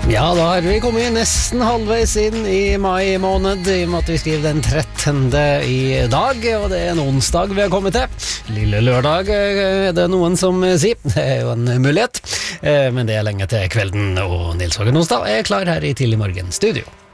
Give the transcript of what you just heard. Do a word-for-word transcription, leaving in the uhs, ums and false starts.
Ja, da har vi kommet nesten halvveis inn i mai måned, i og med at vi skriver den trettende i dag, og det er en onsdag vi har kommet til. Lille lørdag er det noen som sier, det er jo en mulighet, men det er lenge til kvelden, og Nils Hågen Onsdag er klar her i Tidlig Morgen Studio.